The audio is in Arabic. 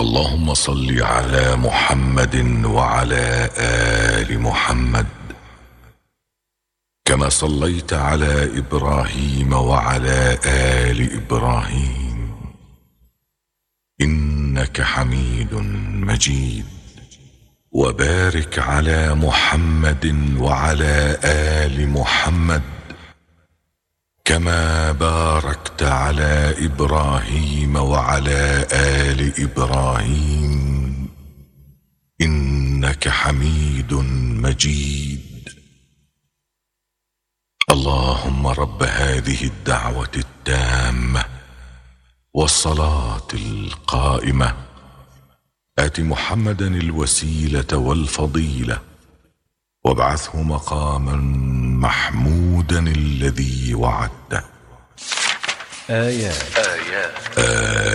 اللهم صل على محمد وعلى آل محمد كما صليت على إبراهيم وعلى آل إبراهيم إنك حميد مجيد. وبارك على محمد وعلى آل محمد كما باركت على إبراهيم وعلى آل إبراهيم إنك حميد مجيد. اللهم رب هذه الدعوة التامة والصلاة القائمة آت محمدا الوسيلة والفضيلة وابعثه مقاما محمودا الذي وعدته. آيات